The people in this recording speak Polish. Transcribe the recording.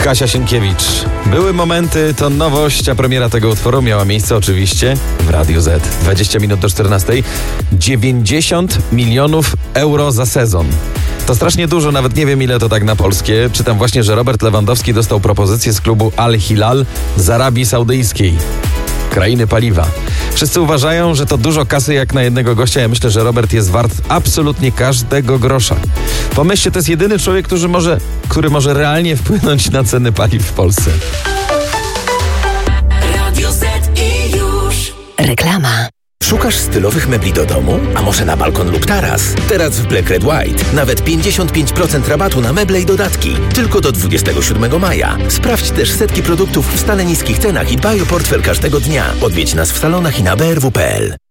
Kasia Sienkiewicz. Były momenty, to nowość, a premiera tego utworu miała miejsce oczywiście w Radiu Z. 20 minut do 14. 90 milionów euro za sezon. To strasznie dużo, nawet nie wiem ile to tak na polskie. Czytam właśnie, że Robert Lewandowski dostał propozycję z klubu Al Hilal z Arabii Saudyjskiej, krainy paliwa. Wszyscy uważają, że to dużo kasy jak na jednego gościa. Ja myślę, że Robert jest wart absolutnie każdego grosza. Pomyślcie, to jest jedyny człowiek, który może realnie wpłynąć na ceny paliw w Polsce. Radio Z i już. Reklama. Szukasz stylowych mebli do domu? A może na balkon lub taras? Teraz w Black Red White nawet 55% rabatu na meble i dodatki. Tylko do 27 maja. Sprawdź też setki produktów w stale niskich cenach i dbaj o portfel każdego dnia. Odwiedź nas w salonach i na brw.pl.